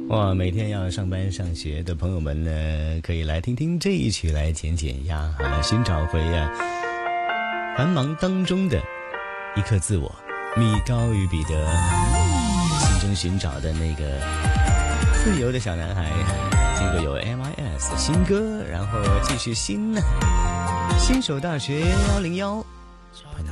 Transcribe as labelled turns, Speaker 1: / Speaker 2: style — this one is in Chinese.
Speaker 1: 哇，每天要上班上学的朋友们呢，可以来听听这一曲来减减压啊，寻找回繁忙当中的一颗自我。米高与彼得心中寻找的那个自由的小男孩，经过有 MIS 的新歌，然后继续新手大学101。